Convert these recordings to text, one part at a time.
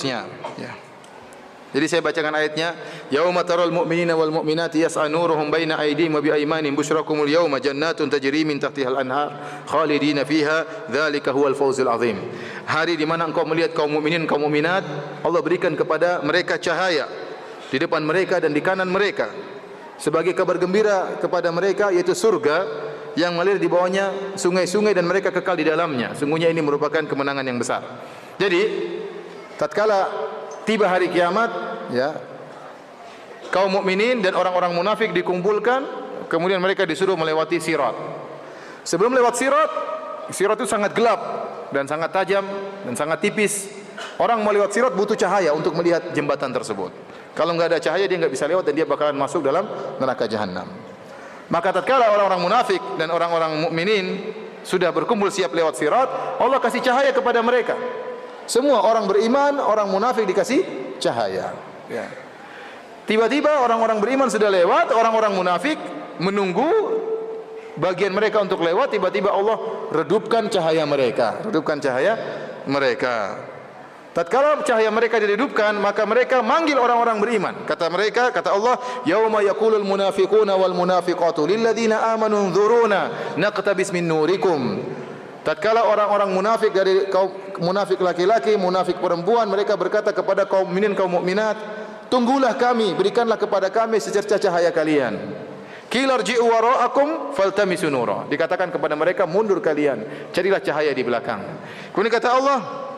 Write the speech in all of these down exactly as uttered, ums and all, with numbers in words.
seterusnya. Ya. Jadi saya bacakan ayatnya, yauma taral mu'minina wal mu'minati yas'a nuruhum baina aydihim wa bi aymanihim busyrakumul yauma jannatun tajri min tahtiha al-anhar khalidina fiha dzalika huwal fawzul azim. Hari di mana engkau melihat kaum mukminin kaum mukminat, Allah berikan kepada mereka cahaya di depan mereka dan di kanan mereka sebagai kabar gembira kepada mereka, yaitu surga yang mengalir di bawahnya sungai-sungai dan mereka kekal di dalamnya. Sungguhnya ini merupakan kemenangan yang besar. Jadi tatkala tiba hari kiamat, ya, kaum mukminin dan orang-orang munafik dikumpulkan, kemudian mereka disuruh melewati sirat. Sebelum lewat sirat, sirat itu sangat gelap dan sangat tajam dan sangat tipis. Orang mau lewat sirat butuh cahaya untuk melihat jembatan tersebut. Kalau enggak ada cahaya dia enggak bisa lewat dan dia bakalan masuk dalam neraka jahanam. Maka tatkala orang-orang munafik dan orang-orang mukminin sudah berkumpul siap lewat sirat, Allah kasih cahaya kepada mereka. Semua orang beriman, orang munafik dikasih cahaya. Ya. Tiba-tiba orang-orang beriman sudah lewat, orang-orang munafik menunggu bagian mereka untuk lewat. Tiba-tiba Allah redupkan cahaya mereka, redupkan cahaya mereka. Tatkala cahaya mereka diredupkan, maka mereka manggil orang-orang beriman. Kata mereka, kata Allah, yauma yaqulul munafiquna wal munafiqatu lil ladzina amanu nzuruna naqtabis min nurikum. Tatkala orang-orang munafik dari kaum munafik laki-laki, munafik perempuan, mereka berkata kepada kaum mukminin, kaum mukminat, tunggulah kami, berikanlah kepada kami secercah cahaya kalian. Qilarji'u wara'akum faltamisu nura. Dikatakan kepada mereka, mundur kalian, carilah cahaya di belakang. Kemudian kata Allah,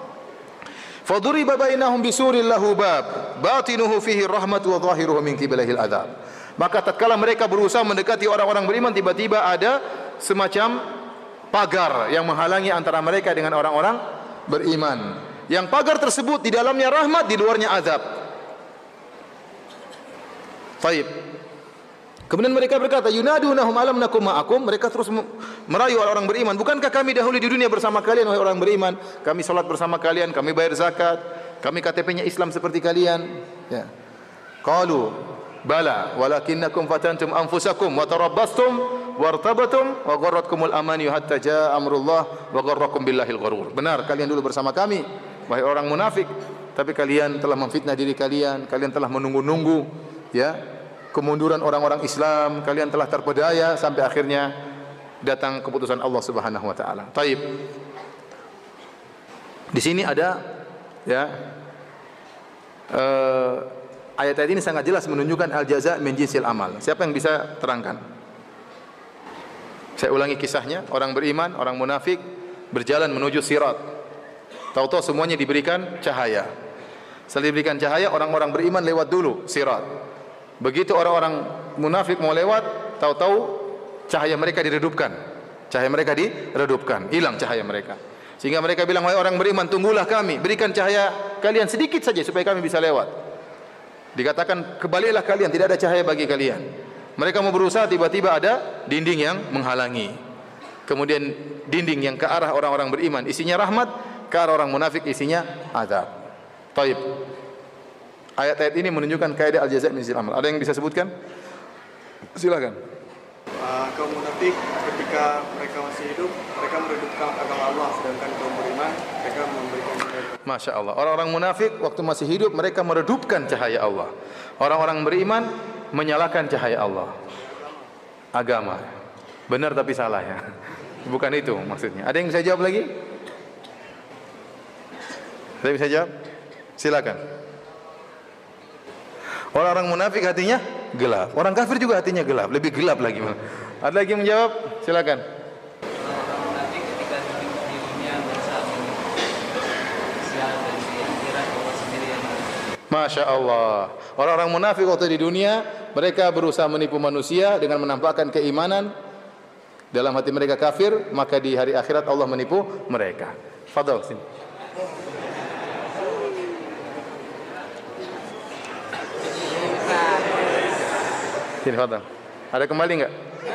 faduriba bainahum bisuril lahu bab batinuhu fihi rahmatu wa zahiruhu min qibalihil adzab. Maka tatkala mereka berusaha mendekati orang-orang beriman, tiba-tiba ada semacam pagar yang menghalangi antara mereka dengan orang-orang beriman. Yang pagar tersebut di dalamnya rahmat, di luarnya azab. Baik. Kemudian mereka berkata, yunadunahum alam nakum ma'akum. Mereka terus merayu orang-orang beriman, bukankah kami dahulu di dunia bersama kalian wahai orang beriman? Kami salat bersama kalian, kami bayar zakat, kami K T P-nya Islam seperti kalian. Ya. Qalu bala walakinnakum fatantum anfusakum wa tarabbastum wartabatum wa gharratkumul amani hatta jaa amrullah wa gharrakum billahil gharur. Benar, kalian dulu bersama kami wahai orang munafik, tapi kalian telah memfitnah diri kalian, kalian telah menunggu-nunggu, ya, kemunduran orang-orang Islam, kalian telah terpedaya sampai akhirnya datang keputusan Allah Subhanahu wa taala. Taib. Di sini ada, ya, uh, ayat-ayat ini sangat jelas menunjukkan al-jaza' min jinsil amal. Siapa yang bisa terangkan? Saya ulangi kisahnya, orang beriman, orang munafik berjalan menuju sirat. Tahu-tahu semuanya diberikan cahaya. Setelah diberikan cahaya, orang-orang beriman lewat dulu sirat. Begitu orang-orang munafik mau lewat, tahu-tahu cahaya mereka diredupkan. Cahaya mereka diredupkan, hilang cahaya mereka. Sehingga mereka bilang, wahai orang beriman, tunggulah kami, berikan cahaya kalian sedikit saja supaya kami bisa lewat. Dikatakan, kebaliklah kalian, tidak ada cahaya bagi kalian. Mereka mau berusaha, tiba-tiba ada dinding yang menghalangi. Kemudian dinding yang ke arah orang-orang beriman isinya rahmat, ke arah orang munafik isinya azab. Taib. Ayat-ayat ini menunjukkan kaidah al-jaza' min jinsil amal. Ada yang bisa sebutkan? Silakan. Uh, kaum munafik ketika mereka masih hidup, mereka meredupkan agama Allah, sedangkan kaum beriman mereka memberikan cahaya. Masya Allah. Orang-orang munafik waktu masih hidup mereka meredupkan cahaya Allah. Orang-orang beriman menyalakan cahaya Allah. Agama. Benar tapi salah, ya. Bukan itu maksudnya. Ada yang bisa jawab lagi? Ada yang bisa jawab? Silakan. Orang-orang munafik hatinya gelap. Orang kafir juga hatinya gelap, lebih gelap lagi. Ada lagi yang menjawab? Silakan. Orang munafik ketika hidup di dunia berusaha sial dan akhirat Allah sendiri yang Masya Allah. Orang-orang munafik waktu di dunia mereka berusaha menipu manusia dengan menampakkan keimanan, dalam hati mereka kafir, maka di hari akhirat Allah menipu mereka. Fadhal sini. Sini fadhal. Ada kembali enggak?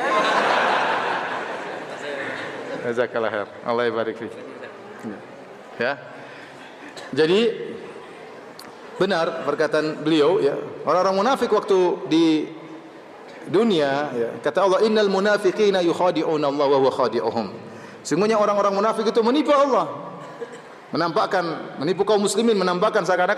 Jazakallah khair. Allah barik fiik. Ya. Jadi benar perkataan beliau, ya. Orang-orang munafik waktu di dunia, ya, kata Allah, innal munafiqina yukhadi'una Allah wa huwa khadi'uhum. Sungguhnya orang-orang munafik itu menipu Allah. Menampakkan, menipu kaum muslimin, menampakkan seakan-akan